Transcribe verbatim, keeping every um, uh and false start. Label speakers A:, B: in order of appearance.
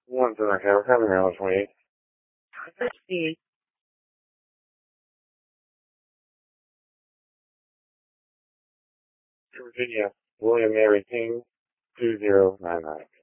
A: One for that cover, cover Maryland twenty-eight.
B: Proceed.
A: Virginia, William Mary King, two zero nine nine.